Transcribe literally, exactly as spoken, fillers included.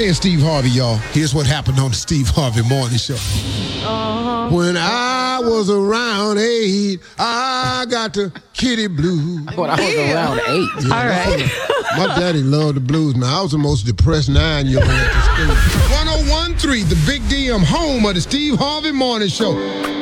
Hey, it's Steve Harvey, y'all. Here's what happened on the Steve Harvey Morning Show. Uh-huh. When I was around eight, I got the kitty blues. When I was yeah. around eight. Yeah, All right. My daddy loved the blues, man. I was the most depressed nine-year-old at the school. one oh one point three, the Big D M, home of the Steve Harvey Morning Show.